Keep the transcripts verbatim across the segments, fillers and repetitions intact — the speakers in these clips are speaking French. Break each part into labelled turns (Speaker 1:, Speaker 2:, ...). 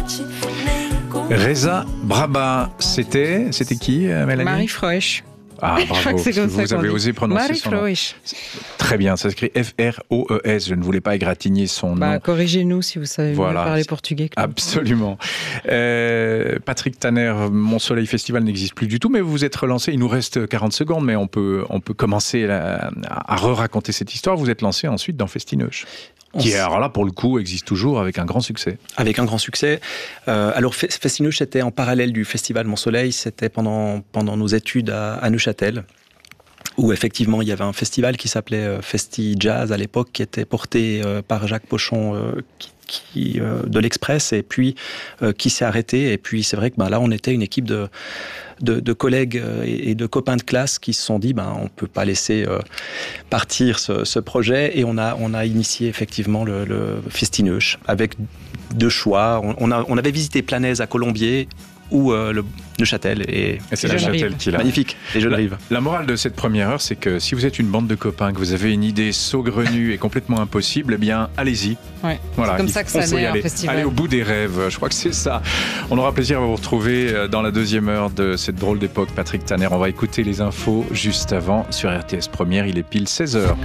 Speaker 1: Reza Braba, c'était, c'était qui, Mélanie?
Speaker 2: Marie Froesch.
Speaker 1: Ah, bravo,
Speaker 2: c'est comme
Speaker 1: vous
Speaker 2: ça
Speaker 1: avez
Speaker 2: qu'on
Speaker 1: osé
Speaker 2: dit.
Speaker 1: prononcer
Speaker 2: Marie
Speaker 1: son nom.
Speaker 2: Froesch.
Speaker 1: Très bien, ça s'écrit F R O E S, je ne voulais pas égratigner son
Speaker 2: Bah,
Speaker 1: nom.
Speaker 2: corrigez-nous si vous savez
Speaker 1: Voilà.
Speaker 2: mieux parler portugais. Que
Speaker 1: Absolument. Euh, Patrick Tanner, Mon Soleil Festival n'existe plus du tout, mais vous vous êtes relancé, il nous reste quarante secondes, mais on peut, on peut commencer à, à re-raconter cette histoire. Vous êtes lancé ensuite dans Festineuch, qui, alors là, pour le coup, existe toujours avec un grand succès.
Speaker 3: Avec un grand succès. Euh, alors, Festineuch, c'était en parallèle du Festival Mon Soleil, c'était pendant, pendant nos études à, à Neuchâtel, où effectivement il y avait un festival qui s'appelait Festi Jazz à l'époque, qui était porté euh, par Jacques Pochon euh, qui, qui, euh, de l'Express, et puis euh, qui s'est arrêté. Et puis c'est vrai que ben, là on était une équipe de, de, de collègues et de copains de classe qui se sont dit ben, on ne peut pas laisser euh, partir ce, ce projet, et on a, on a initié effectivement le, le Festineuch avec deux choix. On, on, a, on avait visité Planaise à Colombier ou euh, le Neuchâtel, et,
Speaker 1: et c'est Neuchâtel qui l'a.
Speaker 3: Magnifique, les jeunes
Speaker 1: la,
Speaker 3: rives.
Speaker 1: La morale de cette première heure, c'est que si vous êtes une bande de copains, que vous avez une idée saugrenue et complètement impossible, eh bien, allez-y.
Speaker 2: Ouais,
Speaker 1: voilà,
Speaker 2: c'est comme ça que ça naît un festival.
Speaker 1: Allez au bout des rêves, je crois que c'est ça. On aura plaisir à vous retrouver dans la deuxième heure de cette drôle d'époque, Patrick Tanner. On va écouter les infos juste avant sur R T S Première, il est pile seize heures.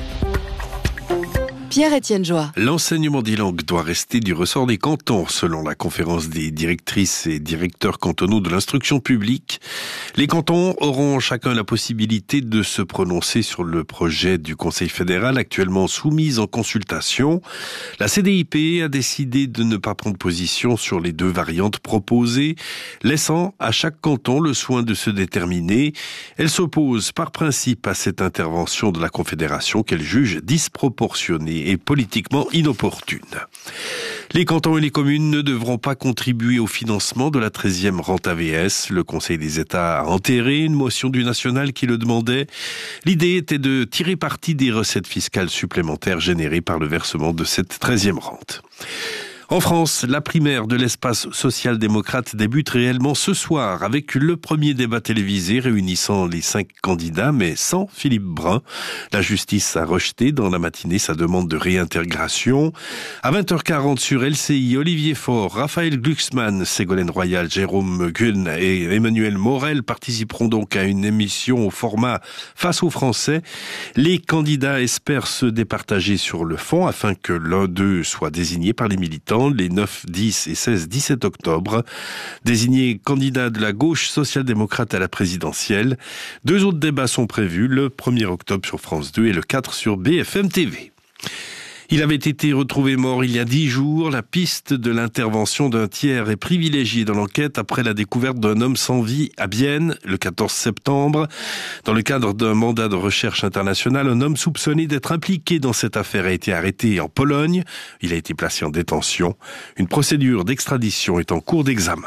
Speaker 4: Pierre-Étienne Joie.
Speaker 5: L'enseignement des langues doit rester du ressort des cantons, selon la conférence des directrices et directeurs cantonaux de l'instruction publique. Les cantons auront chacun la possibilité de se prononcer sur le projet du Conseil fédéral actuellement soumis en consultation. La C D I P a décidé de ne pas prendre position sur les deux variantes proposées, laissant à chaque canton le soin de se déterminer. Elle s'oppose par principe à cette intervention de la Confédération qu'elle juge disproportionnée et politiquement inopportune. Les cantons et les communes ne devront pas contribuer au financement de la treizième rente A V S. Le Conseil des États a enterré une motion du national qui le demandait. L'idée était de tirer parti des recettes fiscales supplémentaires générées par le versement de cette treizième rente. En France, la primaire de l'espace social-démocrate débute réellement ce soir avec le premier débat télévisé réunissant les cinq candidats, mais sans Philippe Brun. La justice a rejeté dans la matinée sa demande de réintégration. À vingt heures quarante sur L C I, Olivier Faure, Raphaël Glucksmann, Ségolène Royal, Jérôme Gunn et Emmanuel Morel participeront donc à une émission au format Face aux Français. Les candidats espèrent se départager sur le fond afin que l'un d'eux soit désigné par les militants les neuf, dix et seize, dix-sept octobre. Désignés candidats de la gauche social-démocrate à la présidentielle. Deux autres débats sont prévus, le premier octobre sur France deux et le quatre sur B F M T V. Il avait été retrouvé mort il y a dix jours. La piste de l'intervention d'un tiers est privilégiée dans l'enquête après la découverte d'un homme sans vie à Bienne le quatorze septembre. Dans le cadre d'un mandat de recherche international, un homme soupçonné d'être impliqué dans cette affaire a été arrêté en Pologne. Il a été placé en détention. Une procédure d'extradition est en cours d'examen.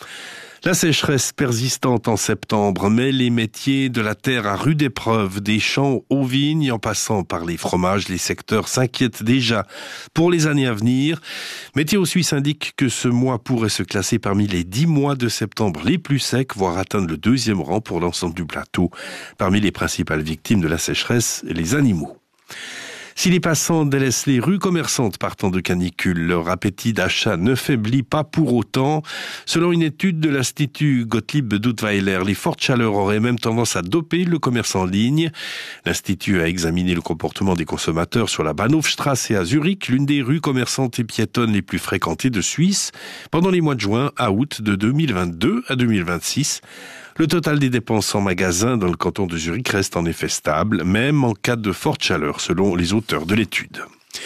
Speaker 5: La sécheresse persistante en septembre met les métiers de la terre à rude épreuve. Des champs aux vignes, en passant par les fromages, les secteurs s'inquiètent déjà pour les années à venir. Météo Suisse indique que ce mois pourrait se classer parmi les dix mois de septembre les plus secs, voire atteindre le deuxième rang pour l'ensemble du plateau. Parmi les principales victimes de la sécheresse, les animaux. Si les passants délaissent les rues commerçantes partant de canicule, leur appétit d'achat ne faiblit pas pour autant. Selon une étude de l'Institut Gottlieb Duttweiler, les fortes chaleurs auraient même tendance à doper le commerce en ligne. L'Institut a examiné le comportement des consommateurs sur la Bahnhofstrasse et à Zurich, l'une des rues commerçantes et piétonnes les plus fréquentées de Suisse, pendant les mois de juin à août de deux mille vingt-deux à deux mille vingt-six. Le total des dépenses en magasin dans le canton de Zurich reste en effet stable, même en cas de forte chaleur, selon les auteurs de l'étude.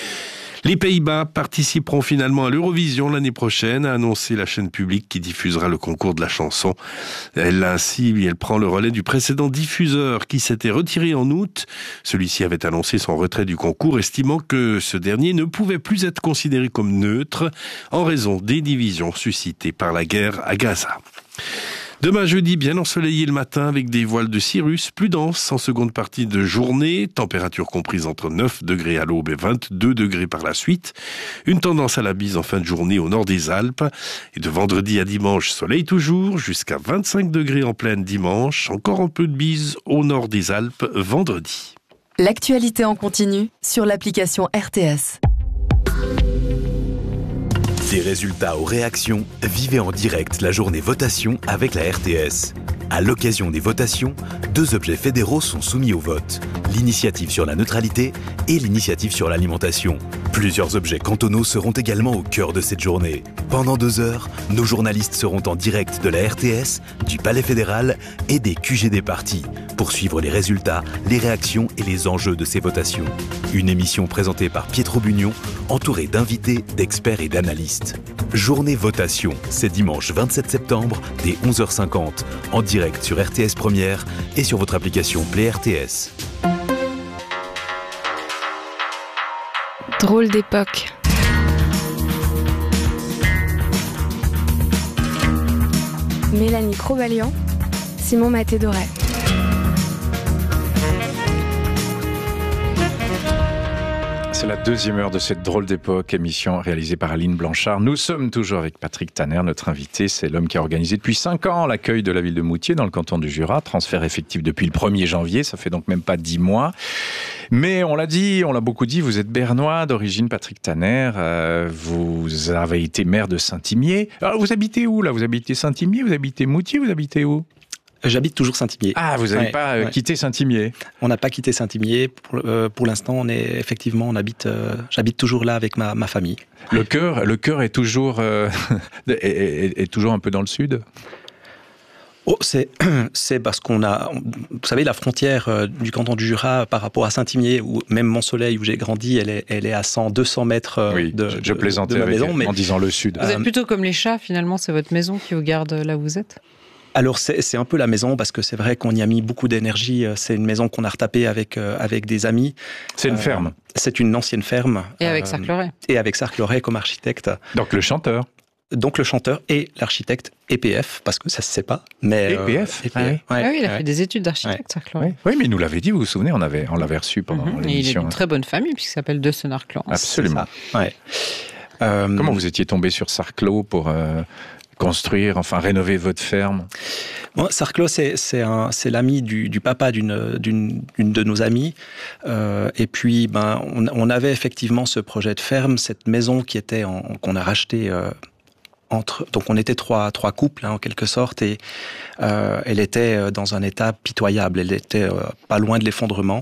Speaker 5: Les Pays-Bas participeront finalement à l'Eurovision l'année prochaine, a annoncé la chaîne publique qui diffusera le concours de la chanson. Elle ainsi, elle prend le relais du précédent diffuseur qui s'était retiré en août. Celui-ci avait annoncé son retrait du concours, estimant que ce dernier ne pouvait plus être considéré comme neutre en raison des divisions suscitées par la guerre à Gaza. Demain jeudi, bien ensoleillé le matin avec des voiles de cirrus plus denses en seconde partie de journée, température comprise entre neuf degrés à l'aube et vingt-deux degrés par la suite. Une tendance à la bise en fin de journée au nord des Alpes. Et de vendredi à dimanche, soleil toujours, jusqu'à vingt-cinq degrés en pleine dimanche. Encore un peu de bise au nord des Alpes vendredi.
Speaker 4: L'actualité en continu sur l'application R T S. Des résultats aux réactions, vivez en direct la journée votation avec la R T S. À l'occasion des votations, deux objets fédéraux sont soumis au vote. L'initiative sur la neutralité et l'initiative sur l'alimentation. Plusieurs objets cantonaux seront également au cœur de cette journée. Pendant deux heures, nos journalistes seront en direct de la R T S, du Palais fédéral et des Q G des partis pour suivre les résultats, les réactions et les enjeux de ces votations. Une émission présentée par Pietro Bugnon, entourée d'invités, d'experts et d'analystes. Journée votation, c'est dimanche vingt-sept septembre dès onze heures cinquante, en direct sur R T S Première et sur votre application Play R T S.
Speaker 6: Drôle d'époque. Mélanie Crobalian, Simon Maté-Doré.
Speaker 1: C'est la deuxième heure de cette drôle d'époque, émission réalisée par Aline Blanchard. Nous sommes toujours avec Patrick Tanner, notre invité. C'est l'homme qui a organisé depuis cinq ans l'accueil de la ville de Moutier dans le canton du Jura. Transfert effectif depuis le premier janvier, ça fait donc même pas dix mois. Mais on l'a dit, on l'a beaucoup dit, vous êtes bernois d'origine, Patrick Tanner. Euh, vous avez été maire de Saint-Imier. Alors vous habitez où là ? Vous habitez Saint-Imier, vous habitez Moutier, vous habitez où ?
Speaker 3: J'habite toujours Saint-Imier.
Speaker 1: Ah, vous n'avez
Speaker 3: ouais,
Speaker 1: pas euh,
Speaker 3: ouais.
Speaker 1: quitté Saint-Imier ?
Speaker 3: On n'a pas quitté Saint-Imier. Pour, euh, pour l'instant, on est effectivement, on habite, euh, j'habite toujours là avec ma, ma famille.
Speaker 1: Le cœur, le cœur est toujours, euh, est, est, est toujours un peu dans le sud ?
Speaker 3: Oh, c'est, c'est parce qu'on a, vous savez, la frontière euh, du canton du Jura par rapport à Saint-Imier, ou même Mont-Soleil où j'ai grandi, elle est, elle est à cent, deux cents mètres euh,
Speaker 1: oui,
Speaker 3: de,
Speaker 1: je plaisantais
Speaker 3: de ma
Speaker 1: avec
Speaker 3: maison. Mais
Speaker 1: en disant le sud.
Speaker 2: Vous êtes plutôt comme les chats, finalement, c'est votre maison qui vous garde là où vous êtes ?
Speaker 3: Alors c'est, c'est un peu la maison parce que c'est vrai qu'on y a mis beaucoup d'énergie. C'est une maison qu'on a retapée avec, euh, avec des amis.
Speaker 1: C'est une
Speaker 3: euh,
Speaker 1: ferme.
Speaker 3: C'est une ancienne ferme.
Speaker 2: Et avec
Speaker 3: euh,
Speaker 2: Sarcleret.
Speaker 3: Et avec Sarcleret comme architecte.
Speaker 1: Donc le chanteur.
Speaker 3: Donc le chanteur et l'architecte E P F, parce que ça se sait pas. Mais,
Speaker 1: E P F,
Speaker 3: euh, E P F
Speaker 1: ah oui.
Speaker 3: ouais,
Speaker 2: Ah oui, il a
Speaker 3: ouais.
Speaker 2: fait des études d'architecte,
Speaker 1: Oui.
Speaker 2: Sarcleret.
Speaker 1: Oui, mais il nous l'avait dit, vous vous souvenez, on, avait, on l'avait reçu pendant
Speaker 2: Mhm. Et il est
Speaker 1: l'émission.
Speaker 2: d'une très bonne famille, puisqu'il s'appelle De Senard-Clorence.
Speaker 1: Absolument.
Speaker 3: C'est ça, ouais. Euh,
Speaker 1: Comment vous étiez tombé sur Sarclot pour euh, construire, enfin rénover votre ferme ?
Speaker 3: Bon, Sarclot, c'est, c'est, un, c'est l'ami du, du papa d'une, d'une, d'une de nos amies. Euh, et puis, ben, on, on avait effectivement ce projet de ferme, cette maison qui était en, qu'on a rachetée euh, entre. Donc, on était trois, trois couples, hein, en quelque sorte, et euh, elle était dans un état pitoyable. Elle était euh, pas loin de l'effondrement.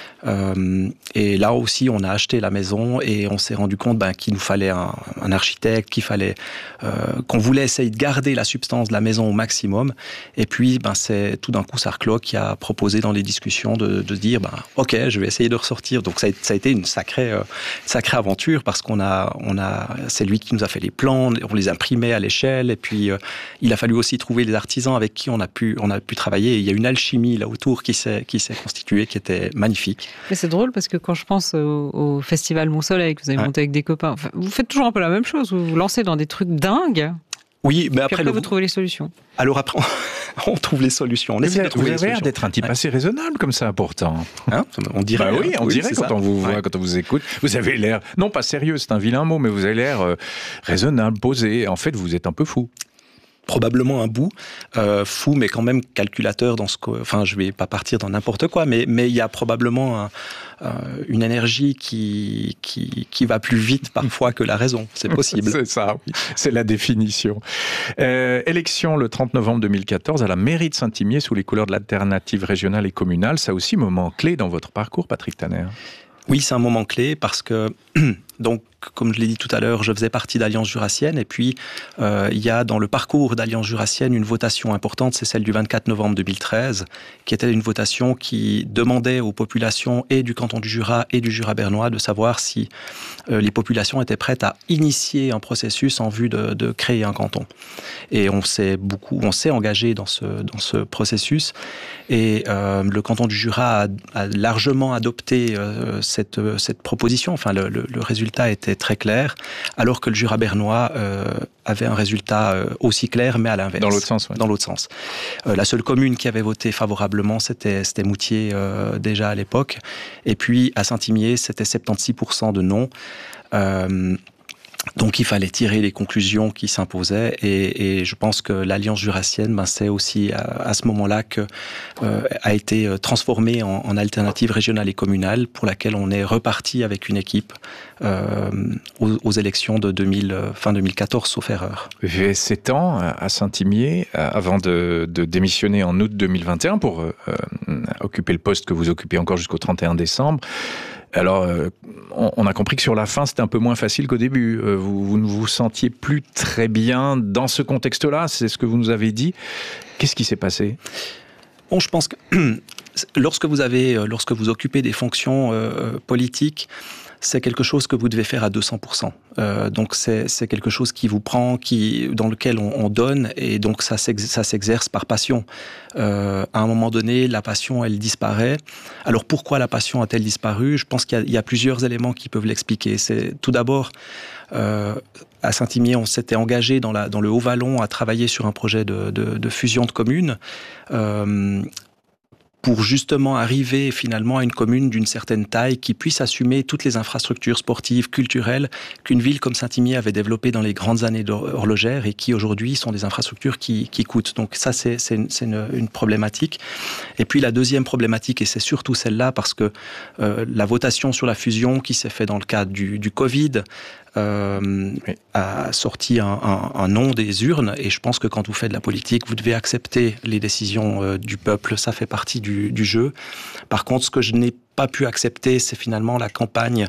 Speaker 3: Euh, et là aussi, on a acheté la maison et on s'est rendu compte ben, qu'il nous fallait un, un architecte, qu'il fallait, euh, qu'on voulait essayer de garder la substance de la maison au maximum. Et puis, ben, c'est tout d'un coup Sarclot qui a proposé dans les discussions de, de dire, ben, ok, je vais essayer de ressortir. Donc ça a, ça a été une sacrée, euh, sacrée aventure parce qu'on a, on a, c'est lui qui nous a fait les plans, on les imprimait à l'échelle. Et puis, euh, il a fallu aussi trouver des artisans avec qui on a pu, on a pu travailler. Et il y a une alchimie là autour qui s'est, qui s'est constituée, qui était magnifique.
Speaker 2: Mais c'est drôle parce que quand je pense au, au festival Mont-Soleil que vous avez
Speaker 3: ouais.
Speaker 2: monté avec des copains, enfin, vous faites toujours un peu la même chose, vous vous lancez dans des trucs dingues.
Speaker 3: Oui, mais
Speaker 2: Puis
Speaker 3: après,
Speaker 2: après
Speaker 3: le...
Speaker 2: vous trouvez les solutions.
Speaker 3: Alors après, on trouve les solutions. On
Speaker 1: Mais
Speaker 3: essaie
Speaker 1: vous
Speaker 3: de trouver
Speaker 1: avez
Speaker 3: les solutions.
Speaker 1: l'air d'être un type assez raisonnable comme ça, pourtant.
Speaker 3: Hein, on dirait.
Speaker 1: Bah oui, on
Speaker 3: oui,
Speaker 1: dirait
Speaker 3: c'est
Speaker 1: quand
Speaker 3: ça.
Speaker 1: on vous voit,
Speaker 3: Ouais.
Speaker 1: quand on vous écoute. Vous avez l'air, non pas sérieux, c'est un vilain mot, mais vous avez l'air euh, raisonnable, posé. En fait, vous êtes un peu fou.
Speaker 3: Probablement un bout, euh, fou, mais quand même calculateur dans ce que... Enfin, je vais pas partir dans n'importe quoi, mais mais il y a probablement un, euh, une énergie qui, qui, qui va plus vite parfois que la raison. C'est possible.
Speaker 1: C'est ça, oui. C'est la définition. Euh, élection le trente novembre deux mille quatorze à la mairie de Saint-Imier sous les couleurs de l'alternative régionale et communale. Ça aussi, moment clé dans votre parcours, Patrick Tanner.
Speaker 3: Oui, c'est un moment clé parce que, donc, comme je l'ai dit tout à l'heure, je faisais partie d'Alliance Jurassienne et puis euh, il y a dans le parcours d'Alliance Jurassienne une votation importante, c'est celle du vingt-quatre novembre deux mille treize, qui était une votation qui demandait aux populations et du canton du Jura et du Jura bernois de savoir si euh, les populations étaient prêtes à initier un processus en vue de, de créer un canton. Et on s'est beaucoup, on s'est engagé dans ce, dans ce processus et euh, le canton du Jura a, a largement adopté euh, cette, cette proposition. Enfin, le, le, le résultat était très clair, alors que le Jura bernois euh, avait un résultat euh, aussi clair, mais à l'inverse.
Speaker 1: Dans l'autre sens, oui.
Speaker 3: Dans l'autre sens. Euh, la seule commune qui avait voté favorablement, c'était, c'était Moutier euh, déjà à l'époque. Et puis, à Saint-Imier, c'était soixante-seize pour cent de non. Euh, Donc il fallait tirer les conclusions qui s'imposaient et, et je pense que l'Alliance jurassienne, ben, c'est aussi à, à ce moment-là que euh, a été transformée en, en alternative régionale et communale pour laquelle on est reparti avec une équipe euh, aux, aux élections de deux mille, fin deux mille quatorze, sauf erreur.
Speaker 1: Vous avez sept ans à Saint-Imier avant de, de démissionner en août deux mille vingt et un pour euh, occuper le poste que vous occupez encore jusqu'au trente et un décembre. Alors, euh, on, on a compris que sur la fin, c'était un peu moins facile qu'au début. Euh, vous, vous ne vous sentiez plus très bien dans ce contexte-là, c'est ce que vous nous avez dit. Qu'est-ce qui s'est passé ?
Speaker 3: Bon, je pense que lorsque vous avez, lorsque vous occupez des fonctions euh, politiques, c'est quelque chose que vous devez faire à deux cents pour cent. Euh, donc c'est, c'est quelque chose qui vous prend, qui, dans lequel on, on donne, et donc ça, ça s'exerce par passion. Euh, à un moment donné, la passion, elle disparaît. Alors pourquoi la passion a-t-elle disparu ? Je pense qu'il y a, il y a plusieurs éléments qui peuvent l'expliquer. C'est tout d'abord, euh, à Saint-Imier, on s'était engagé dans, la, dans le Haut-Vallon à travailler sur un projet de, de, de fusion de communes. Euh, pour justement arriver finalement à une commune d'une certaine taille qui puisse assumer toutes les infrastructures sportives, culturelles qu'une ville comme Saint-Imier avait développées dans les grandes années horlogères et qui aujourd'hui sont des infrastructures qui, qui coûtent. Donc ça, c'est, c'est, une, c'est une, une problématique. Et puis la deuxième problématique, et c'est surtout celle-là parce que euh, la votation sur la fusion qui s'est faite dans le cadre du, du Covid, Euh, oui. a sorti un, un, un nom des urnes, et je pense que quand vous faites de la politique, vous devez accepter les décisions euh, du peuple, ça fait partie du, du jeu. Par contre, ce que je n'ai pas pu accepter, c'est finalement la campagne,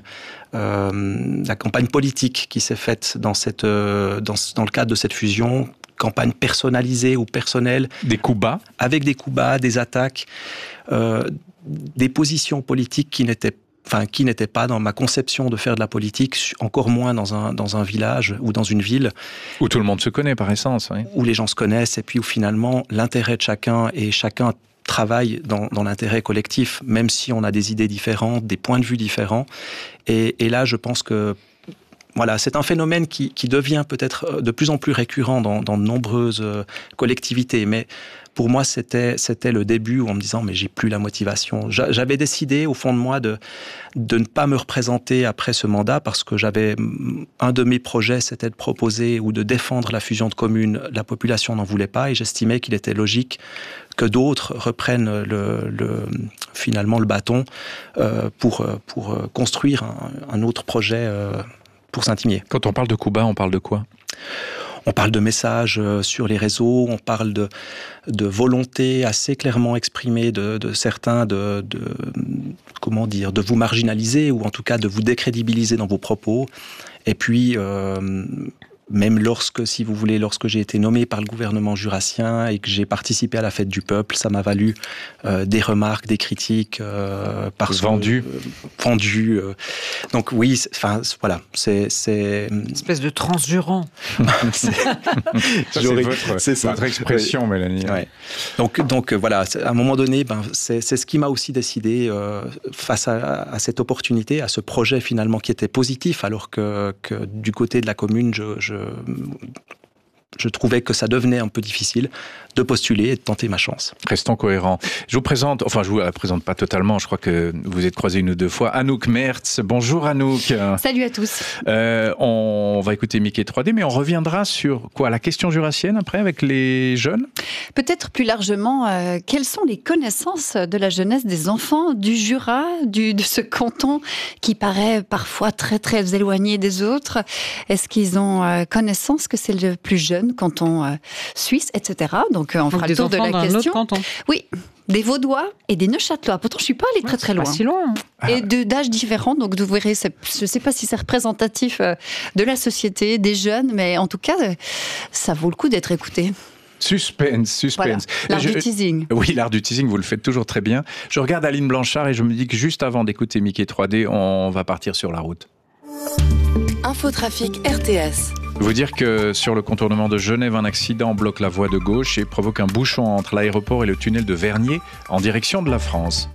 Speaker 3: euh, la campagne politique qui s'est faite dans, cette, euh, dans, dans le cadre de cette fusion, campagne personnalisée ou personnelle.
Speaker 1: Des coups bas.
Speaker 3: Avec des coups bas, des attaques, euh, des positions politiques qui n'étaient pas Enfin, qui n'était pas dans ma conception de faire de la politique, encore moins dans un, dans un village ou dans une ville.
Speaker 1: Où tout le monde se connaît par essence. Oui.
Speaker 3: Où les gens se connaissent et puis où finalement l'intérêt de chacun et chacun travaille dans, dans l'intérêt collectif, même si on a des idées différentes, des points de vue différents. Et, et là, je pense que voilà, c'est un phénomène qui, qui devient peut-être de plus en plus récurrent dans, dans de nombreuses collectivités, mais pour moi, c'était, c'était le début où en me disant, mais j'ai plus la motivation. J'avais décidé, au fond de moi, de, de ne pas me représenter après ce mandat parce que j'avais, un de mes projets, c'était de proposer ou de défendre la fusion de communes. La population n'en voulait pas et j'estimais qu'il était logique que d'autres reprennent le, le, finalement le bâton euh, pour, pour construire un, un autre projet euh, pour Saint-Imier.
Speaker 1: Quand on parle de Cuba, on parle de quoi ?
Speaker 3: On parle de messages sur les réseaux, on parle de, de volonté assez clairement exprimée de, de certains de, de, comment dire, de vous marginaliser ou en tout cas de vous décrédibiliser dans vos propos. Et puis, euh, même lorsque, si vous voulez, lorsque j'ai été nommé par le gouvernement jurassien et que j'ai participé à la fête du peuple, ça m'a valu euh, des remarques, des critiques, euh, parce
Speaker 1: vendu,
Speaker 3: que, euh, vendu. Euh, donc oui, enfin voilà, c'est c'est
Speaker 2: une espèce de transjurant.
Speaker 1: c'est, ça, c'est, votre, c'est ça. votre expression, oui. Mélanie.
Speaker 3: Ouais. Donc donc voilà, à un moment donné, ben c'est c'est ce qui m'a aussi décidé euh, face à, à cette opportunité, à ce projet finalement qui était positif, alors que que du côté de la commune, je, je Je trouvais que ça devenait un peu difficile de postuler et de tenter ma chance.
Speaker 1: Restons cohérents. Je vous présente, enfin je vous la présente pas totalement, je crois que vous êtes croisés une ou deux fois. Anouk Mertz, bonjour Anouk.
Speaker 7: Salut à tous.
Speaker 1: Euh, on va écouter Mickey trois D, mais on reviendra sur quoi ? La question jurassienne après avec les jeunes ?
Speaker 7: Peut-être plus largement, euh, quelles sont les connaissances de la jeunesse des enfants du Jura, du, de ce canton qui paraît parfois très très éloigné des autres ? Est-ce qu'ils ont euh, connaissance que c'est le plus jeune canton euh, suisse, et cetera. Donc on
Speaker 2: Donc
Speaker 7: fera le tour de la question. Oui, des Vaudois et des Neuchâtelois. Pourtant, je ne suis pas allée très
Speaker 2: ouais,
Speaker 7: très loin.
Speaker 2: Pas si loin.
Speaker 7: Et de, d'âges différents. Donc vous verrez, je ne sais pas si c'est représentatif de la société, des jeunes, mais en tout cas, ça vaut le coup d'être écouté.
Speaker 1: Suspense, suspense.
Speaker 7: Voilà, l'art
Speaker 1: je,
Speaker 7: du teasing.
Speaker 1: Oui, l'art du teasing, vous le faites toujours très bien. Je regarde Aline Blanchard et je me dis que juste avant d'écouter Mickey trois D, on va partir sur la route.
Speaker 8: Infotrafic R T S.
Speaker 1: Vous dire que sur le contournement de Genève, un accident bloque la voie de gauche et provoque un bouchon entre l'aéroport et le tunnel de Vernier en direction de la France.